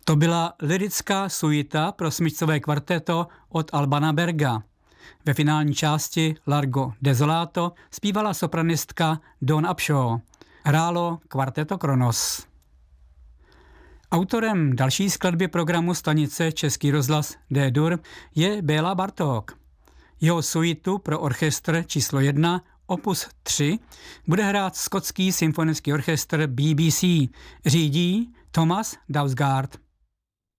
To byla lyrická suita pro smyčcové kvarteto od Albana Berga. Ve finální části Largo Desolato zpívala sopranistka Dawn Upshaw. Hrálo kvarteto Kronos. Autorem další skladby programu stanice Český rozhlas D-dur je Béla Bartók. Jeho suitu pro orchestr číslo 1 opus 3 bude hrát skotský symfonický orchestr BBC. Řídí Thomas Dausgaard.